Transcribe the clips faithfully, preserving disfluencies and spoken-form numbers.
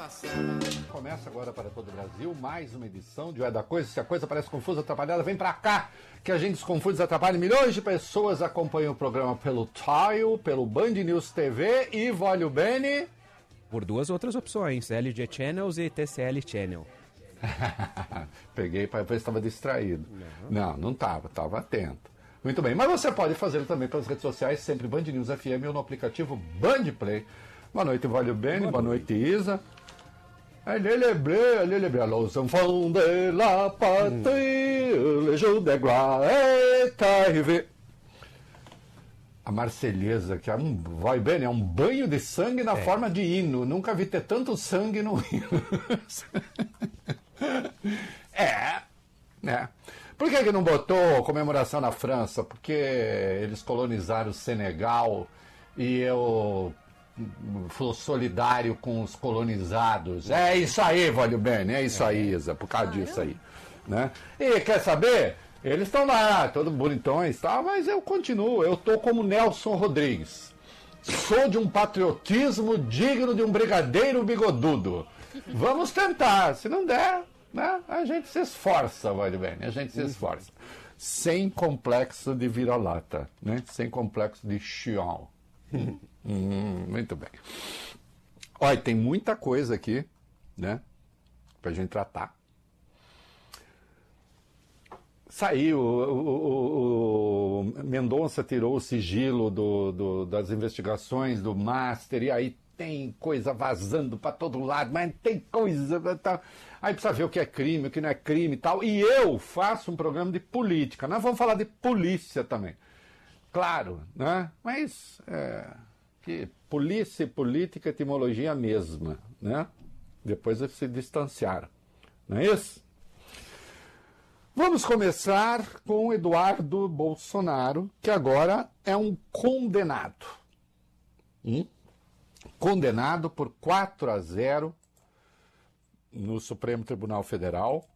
Começa agora para todo o Brasil mais uma edição de O É da Coisa. Se a coisa parece confusa, atrapalhada, vem pra cá, que a gente desconfunde, desatrapalha. Milhões de pessoas acompanham o programa pelo Tile, pelo Band News T V e Voglio Bene. Por duas outras opções, L G Channels e T C L Channel. Peguei para ver se estava distraído. Não, não, não estava, estava atento. Muito bem, mas você pode fazer também pelas redes sociais, sempre Band News F M ou no aplicativo Band Play. Boa noite, Voglio Bene. Boa, boa noite, Isa. Allez les bleus, allez les bleus, los enfants de la patrie, le jour de gloire est arrivé. A Marselhesa, que é um, vai bem, é um banho de sangue na é. forma de hino. Nunca vi ter tanto sangue no hino. é, né? Por que que não botou comemoração na França? Porque eles colonizaram o Senegal e eu sou solidário com os colonizados. É isso aí, Voglio Bene, é isso é. aí, Isa, por causa ah, disso eu... aí. Né? E quer saber? Eles estão lá, todos bonitões, tá? Mas eu continuo, eu tô como Nelson Rodrigues. Sou de um patriotismo digno de um brigadeiro bigodudo. Vamos tentar, se não der, né? A gente se esforça, Voglio Bene, a gente se esforça. Sem complexo de vira-lata, né? Sem complexo de chião. hum, muito bem. Olha, tem muita coisa aqui, né? Pra gente tratar. Saiu, o, o, o Mendonça tirou o sigilo do, do, das investigações do Master, e aí tem coisa vazando para todo lado, mas tem coisa... Tá, aí precisa ver o que é crime, o que não é crime e tal. E eu faço um programa de política. Nós vamos falar de polícia também. Claro, né? Mas é, que polícia e política, etimologia a mesma, né? Depois eles se distanciaram. Não é isso? Vamos começar com Eduardo Bolsonaro, que agora é um condenado. Hum? Condenado por quatro a zero no Supremo Tribunal Federal,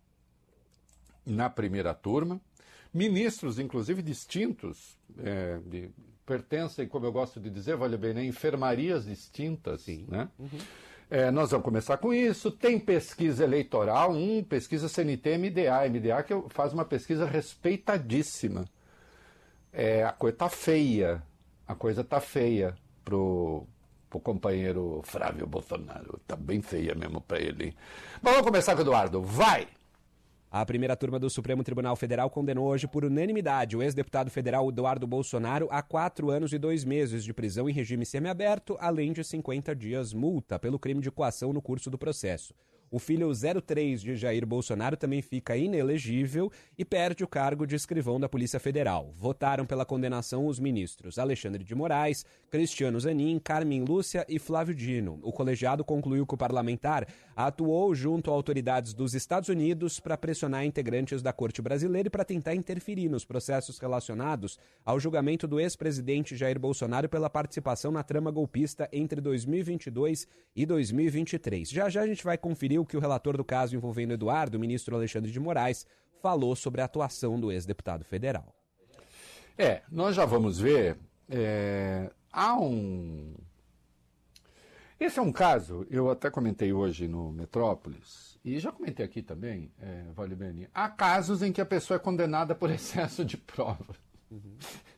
na primeira turma. Ministros, inclusive, distintos, é, de, pertencem, como eu gosto de dizer, Voglio Bene, enfermarias distintas. Sim. Né? Uhum. É, nós vamos começar com isso. Tem pesquisa eleitoral, um, pesquisa C N T M D A. M D A que faz uma pesquisa respeitadíssima. É, a coisa está feia. A coisa está feia pro, pro companheiro Flávio Bolsonaro. Está bem feia mesmo para ele. Mas vamos começar com o Eduardo. Vai! A primeira turma do Supremo Tribunal Federal condenou hoje por unanimidade o ex-deputado federal Eduardo Bolsonaro a quatro anos e dois meses de prisão em regime semiaberto, além de cinquenta dias multa pelo crime de coação no curso do processo. O filho zero três de Jair Bolsonaro também fica inelegível e perde o cargo de escrivão da Polícia Federal. Votaram pela condenação os ministros Alexandre de Moraes, Cristiano Zanin, Carmen Lúcia e Flávio Dino. O colegiado concluiu que o parlamentar atuou junto a autoridades dos Estados Unidos para pressionar integrantes da Corte Brasileira e para tentar interferir nos processos relacionados ao julgamento do ex-presidente Jair Bolsonaro pela participação na trama golpista entre dois mil e vinte e dois e dois mil e vinte e três. Já já a gente vai conferir o que o relator do caso envolvendo Eduardo, o ministro Alexandre de Moraes, falou sobre a atuação do ex-deputado federal. É, nós já vamos ver, é, há um... Esse é um caso, eu até comentei hoje no Metrópolis, e já comentei aqui também, é, Voglio Bene, há casos em que a pessoa é condenada por excesso de prova. Uhum.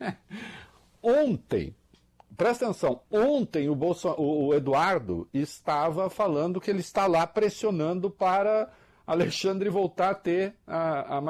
Ontem, presta atenção, ontem o, Bolson, o Eduardo estava falando que ele está lá pressionando para Alexandre voltar a ter a, a